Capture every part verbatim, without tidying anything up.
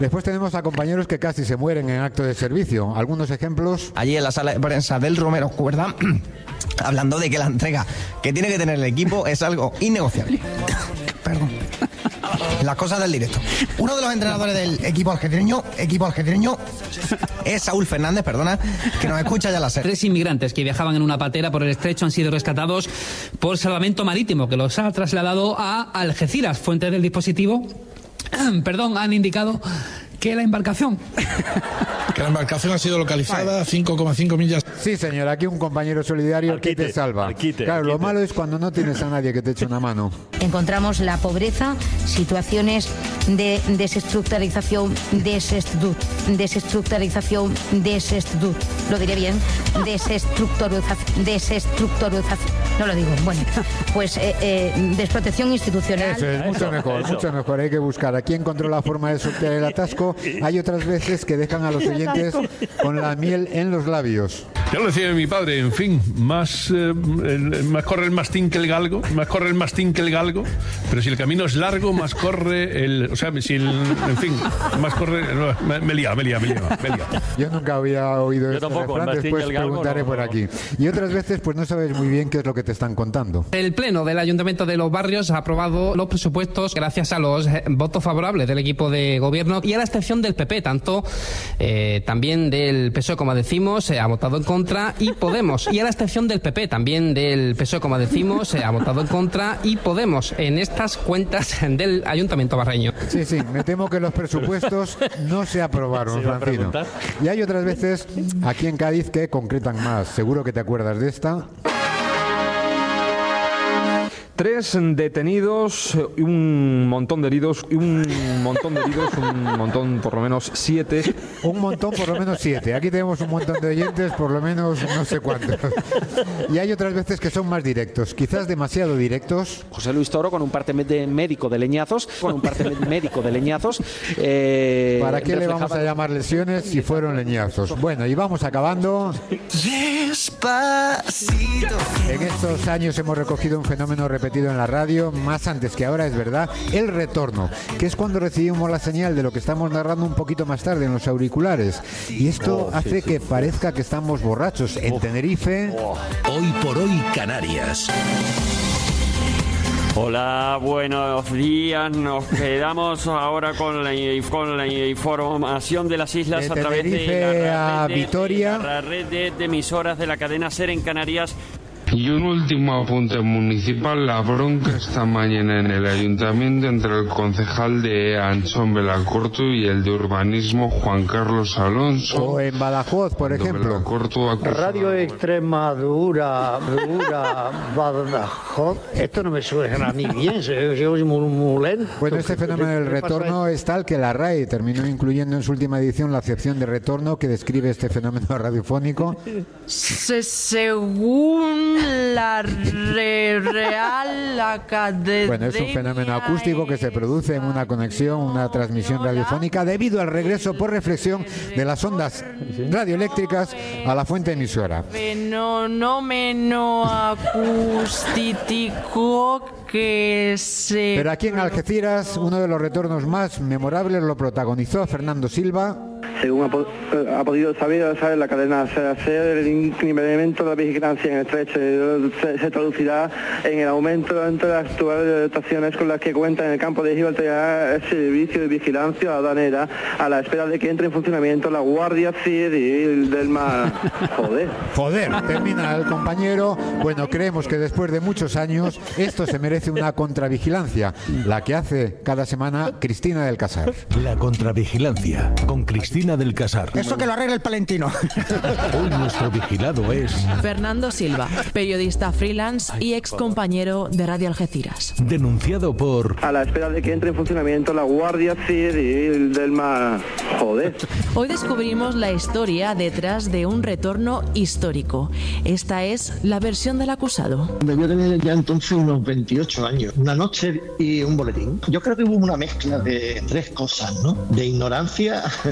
Después tenemos a compañeros que casi se mueren en acto de servicio. Algunos ejemplos. Allí en la sala de prensa del Romero Cuerda, hablando de que la entrega que tiene que tener el equipo es algo innegociable. Perdón. Las cosas del directo. Uno de los entrenadores del equipo algecireño, equipo algecireño, es Saúl Fernández, perdona, que nos escucha ya la serie. Tres inmigrantes que viajaban en una patera por el estrecho han sido rescatados por Salvamento Marítimo, que los ha trasladado a Algeciras. Fuentes del dispositivo, perdón, han indicado que la embarcación... Que la embarcación ha sido localizada a cinco coma cinco millas. Sí, señor, aquí un compañero solidario que te salva. Alquite, claro, alquite. Lo malo es cuando no tienes a nadie que te eche una mano. Encontramos la pobreza, situaciones de desestructuralización, desestructuración, desestructuralización, desestructuración, lo diré bien, desestructuración, desestructuración, no lo digo, bueno, pues eh, eh, desprotección institucional. Eso es mucho mejor, eso. mucho mejor. Hay que buscar a quién encontró la forma de sortear el atasco. Hay otras veces que dejan a los oyentes con la miel en los labios. Ya lo decía mi padre, en fin, más, eh, el- más corre el mastín que el galgo, más corre el mastín que el galgo, pero si el camino es largo, más corre el... O sea, si el... En fin, más corre... no, Me, me lía, me lía, me lía, me lía. Yo nunca había oído Yo este tampoco, el refrán, mastín después y el galgo, preguntaré no, por no, aquí. Y otras veces pues no sabes muy bien qué es lo que te están contando. El Pleno del Ayuntamiento de Los Barrios ha aprobado los presupuestos gracias a los eh, votos favorables del equipo de gobierno y a la excepción del P P, tanto eh, también del P S O E, como decimos, se ha votado en contra, y Podemos. Y a la excepción del P P, también del P S O E, como decimos, se ha votado en contra, y Podemos en estas cuentas del Ayuntamiento barreño. Sí, sí, me temo que los presupuestos no se aprobaron, Se iba a Francino. preguntar. Y hay otras veces aquí en Cádiz que concretan más. Seguro que te acuerdas de esta. Tres detenidos, un montón de heridos, y un montón de heridos, un montón, por lo menos siete. Un montón, por lo menos siete. Aquí tenemos un montón de oyentes, por lo menos no sé cuántos. Y hay otras veces que son más directos, quizás demasiado directos. José Luis Toro con un parte de médico de leñazos, con un parte médico de leñazos. Eh, ¿Para qué le vamos a reflejaba- llamar lesiones si fueron leñazos? Bueno, y vamos acabando. Despacito. En estos años hemos recogido un fenómeno repetido en la radio, más antes que ahora, es verdad, el retorno, que es cuando recibimos la señal de lo que estamos narrando un poquito más tarde en los auriculares. Y esto Oh, sí, hace sí, que parezca que estamos borrachos. En Tenerife... Hoy por hoy Canarias. Hola, buenos días. Nos quedamos ahora con la, con la información de las islas De a través de Tenerife la a red de, Vitoria. la red de, de emisoras de la cadena SER en Canarias. Y un último apunte municipal, la bronca esta mañana en el ayuntamiento entre el concejal de Anchón Belacorto y el de urbanismo Juan Carlos Alonso. O en Badajoz, por Cuando ejemplo. Belacorto acusaba- Radio Extremadura, Dura, Badajoz. Esto no me suena a mí bien, se se oye muy, muy lento. Bueno, este fenómeno del ¿Qué pasa? retorno es tal que la RAE terminó incluyendo en su última edición la acepción de retorno que describe este fenómeno radiofónico. Se- según la Re- Real Academia. Bueno, es un fenómeno acústico que se produce en una conexión, una transmisión radiofónica debido al regreso por reflexión de las ondas radioeléctricas a la fuente emisora. Fenómeno acústico que se. Pero aquí en Algeciras, uno de los retornos más memorables lo protagonizó Fernando Silva. Según ha, po- eh, ha podido saber, saber la cadena SER, el incremento de la vigilancia en el estrecho se, se traducirá en el aumento entre las actuales dotaciones con las que cuenta en el campo de Gibraltar el servicio de vigilancia aduanera a la espera de que entre en funcionamiento la Guardia Civil del Mar. Joder. Joder, termina el compañero. Bueno, creemos que después de muchos años esto se merece una contravigilancia, la que hace cada semana Cristina del Casar. La contravigilancia con Cristina del Casar. Eso que lo arregle el Palentino. Hoy nuestro vigilado es Fernando Silva, periodista freelance y ex compañero de Radio Algeciras. denunciado por A la espera de que entre en funcionamiento la Guardia Civil del Mar. Joder. Hoy descubrimos la historia detrás de un retorno histórico. Esta es la versión del acusado. Debió tener ya entonces unos veintiocho años. Una noche y un boletín. Yo creo que hubo una mezcla de tres cosas, ¿no? De ignorancia, de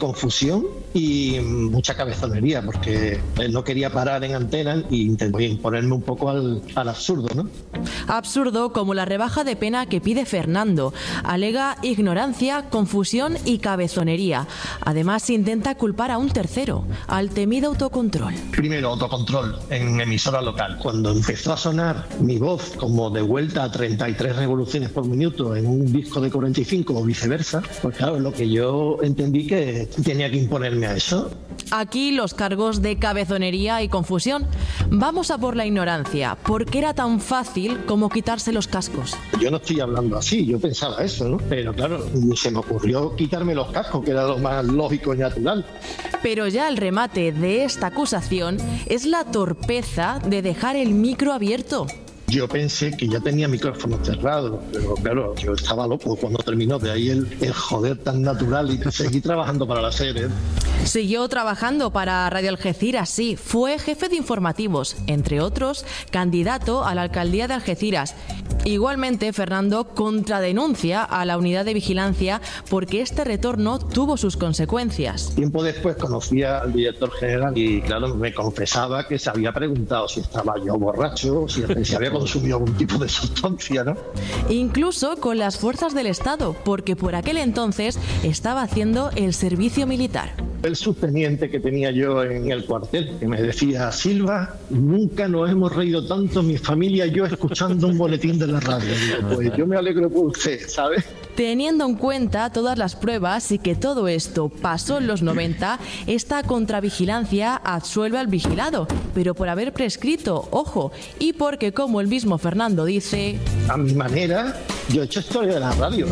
confusión y mucha cabezonería, porque no quería parar en antena e intentó imponerme un poco al, al absurdo, ¿no? Absurdo como la rebaja de pena que pide Fernando. Alega ignorancia, confusión y cabezonería. Además, intenta culpar a un tercero, al temido autocontrol. Primero, autocontrol en emisora local. Cuando empezó a sonar mi voz como de vuelta a treinta y tres revoluciones por minuto en un disco de cuarenta y cinco o viceversa, pues claro, lo que yo entendí que tenía que imponerme a eso. Aquí los cargos de cabezonería y confusión. Vamos a por la ignorancia. ¿Por qué era tan fácil como quitarse los cascos? Yo no estoy hablando así, yo pensaba eso, ¿no? Pero claro, se me ocurrió quitarme los cascos, que era lo más lógico y natural. Pero ya el remate de esta acusación es la torpeza de dejar el micro abierto. Yo pensé que ya tenía micrófono cerrado, pero claro, yo estaba loco cuando terminó. De ahí el, el joder tan natural y seguí trabajando para la serie. Siguió trabajando para Radio Algeciras, sí. Fue jefe de informativos, entre otros, candidato a la alcaldía de Algeciras. Igualmente, Fernando contradenuncia a la unidad de vigilancia porque este retorno tuvo sus consecuencias. Tiempo después conocí al director general y, claro, me confesaba que se había preguntado si estaba yo borracho, si, si había consumido algún tipo de sustancia, ¿no? Incluso con las fuerzas del Estado, porque por aquel entonces estaba haciendo el servicio militar. El subteniente que tenía yo en el cuartel, que me decía: Silva, nunca nos hemos reído tanto mi familia y yo escuchando un boletín de la radio. Digo, pues yo me alegro por usted, ¿sabes? Teniendo en cuenta todas las pruebas y que todo esto pasó en los noventa, esta contravigilancia absuelve al vigilado, pero por haber prescrito, ojo, y porque, como el mismo Fernando dice... A mi manera, yo he hecho historia de la radio.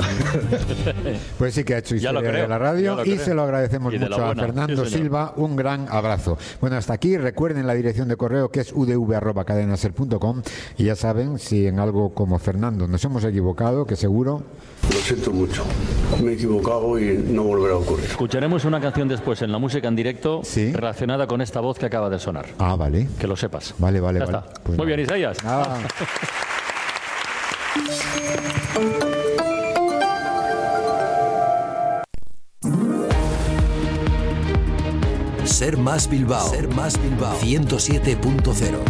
Pues sí que ha hecho historia de la radio y se lo agradecemos mucho a Fernando sí, Silva. Un gran abrazo. Bueno, hasta aquí. Recuerden la dirección de correo, que es u d v arroba cadena ser punto com, y ya saben, si en algo como Fernando nos hemos equivocado, que seguro... Lo siento mucho. Me he equivocado y no volverá a ocurrir. Escucharemos una canción después en la música en directo, ¿sí?, relacionada con esta voz que acaba de sonar. Ah, vale. Que lo sepas. Vale, vale, ya vale. Está. Pues muy nada. bien, Isaías. Ah. Ser Más Bilbao. Ser Más Bilbao. ciento siete punto cero.